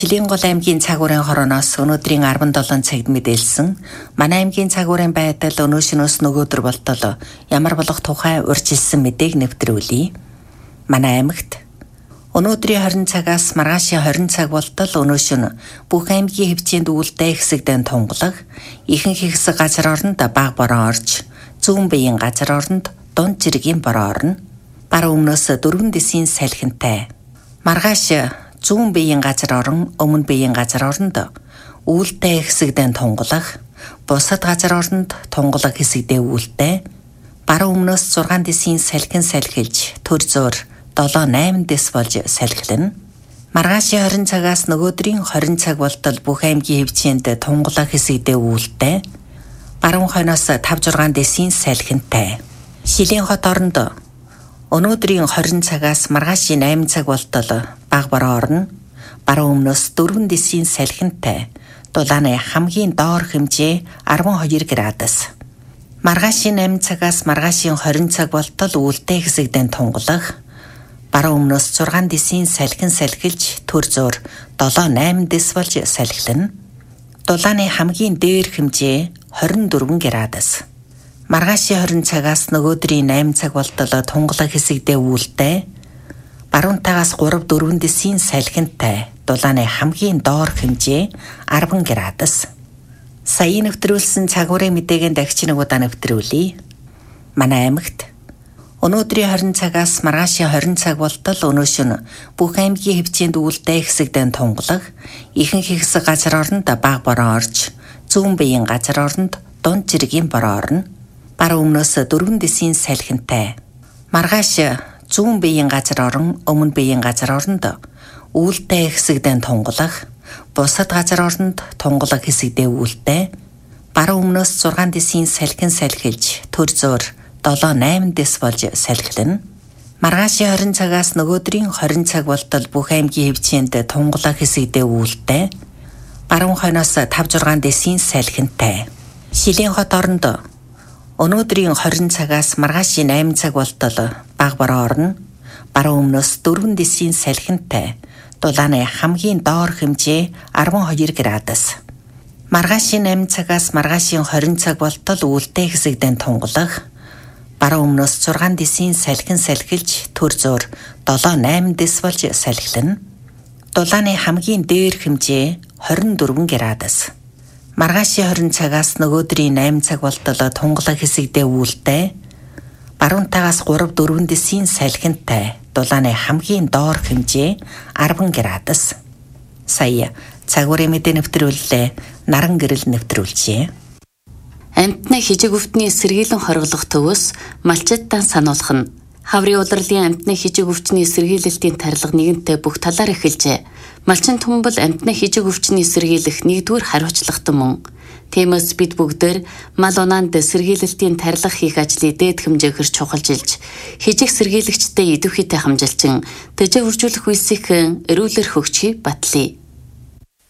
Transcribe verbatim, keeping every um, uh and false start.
Шилэнгол аймгийн цагуурын хорооноос өнөөдрийн арван долоон цагт мэдээлсэн манай аймгийн цагуурын байдал өнөөшнөөс нөгөөдөр болтол ямар болох тухай урьдчилсан мэдээг нэвтрүүлье. Манай аймагт өнөөдрийн хорин цагаас маргаашийн хорин цаг болтол өнөөшн бүх аймгийн хэвчээнд үүлдээ хэсэгдэн тунгалаг, ихэнх хэсэг газар оронд баг бороо орж, зүүн биеийн газар оронд дунд жиргийн бороо орно. Баруун өмнөөс дөрвөн дэсийн салхинтай. Маргааш зүүн биеийн газар орон өмнө биеийн газар оронд үүлдээ хэсэгдэн тунгалах, бусад газар оронд тунгалаг хэсэгдээ үүлдээ, баруун өмнөөс зургаан дэсийн салхин салхилж төр зуур долоо найман дэс болж салхилна. Маргаашийн хорин цагаас нөгөөдрийн хорин цаг болтол бүх аймгийн хэвчээнд тунгалаг хэсэгдээ үүлдээ, баруун хойноос тав зургаан дэсийн салхинтай. Шилэн хот оронд өнөөдрийн хорин цагаас маргаашийн найман цаг болтол баг бороо орно. Баруун өмнөөс дөрвөн дэсийн салхинтай. Дулааны хамгийн доор хэмжээ арван хоёр градус. Маргаашийн найман цагаас маргаашийн хорин цаг болтол үүлдээ хэсэгдэн тунгалах. Баруун өмнөөс зургаан дэсийн салхин салхилж төр зуур долоо найман дэс болж салхилна. Дулааны хамгийн дээр хэмжээ хорин дөрвөн градус. Маргаашийн хорин цагаас нөгөөдрийн найман цаг болтол тунгалаг хэсэгдээ үүлдээ, баруунтаагаас гурав дөрвөн дэсийн салхинтай. Дулааны хамгийн доор хэмжээ арван градус. Сая нэвтрүүлсэн цагуурын мэдээгийн дахиж нэг удаа нэвтрүүлье. Манай аймагт өнөөдрийн хорин цагаас маргаашийн хорин цаг болтол өнөөшн бүх аймгийн хэвчээнд үүлдээ хэсэгдэн тунгалаг, ихэнх хэсэг газар оронд баг бороо орж, зүүн биеийн газар оронд дунд жиргийн бороо орно. Баруун өмнөөс дөрвөн дэсийн салхинтай. Маргааш зүүн биеийн газар орон өмнө биеийн газар оронд үүлдээ хэсэгдэн тунгалах, бусад газар оронд тунгалаг хэсэгдээ үүлдээ, баруун өмнөөс зургаан дэсийн салхин салхилж төр зуур долоо найман дэс болж салхилна. Маргаашийн хорин цагаас нөгөөдрийн хорин цаг болтол бүх аймгийн хэвчээнд тунгалаг хэсэгдээ үүлдээ, баруун хойноос тав зургаан дэсийн салхинтай. Шилэн хот оронд өнөөдрийн хорин цагаас маргаашийн найман цаг болтол баг бороо орно. Баруун өмнөөс дөрвөн дэсийн салхинтай. Дулааны хамгийн доор хэмжээ арван хоёр градус. Маргаашийн найман цагаас маргаашийн хорин цаг болтол үүлдээ хэсэгдэн тунгалах, баруун өмнөөс зургаан дэсийн салхин салхилж төр зуур долоо найман дэс болж салхилна. Дулааны хамгийн дээр хэмжээ хорин дөрвөн градус. Маргаашийн хорин цагаас нөгөөдрийн найман цаг болтол тунгалаг хэсэгдээ үүлдээ, баруунтаагаас гурав дөрвөн дэсийн салхинтай. Дулааны хамгийн доор хэмжээ арван градус. Сая цагуурын мэдээ нэвтрүүллээ. Наран гэрэл нэвтрүүлжээ. Амьтны хижиг өвтний сэргийлэн хоригдох төвөөс малчидтан сануулах нь хаврын улирлын амьтны хижиг өвчний сэргийлэлтийн тарилга нэгэнтээ бүх талаар эхэлжээ. Малчин түмбэл амьтны хижиг өвчний сэргийлэх нэгдүгээр хариуцлагатай мөн. Тиймээс бид бүгдээр мал унаанд сэргийлэлтийн тарилга хийх ажлыг дээд хэмжээгээр чухалжилж, хижиг сэргийлэгчтэй идэвхийтэй хамжилчин тэжээ үржүүлэх үйлсийн эрүүлэр хөгжихийг батлая.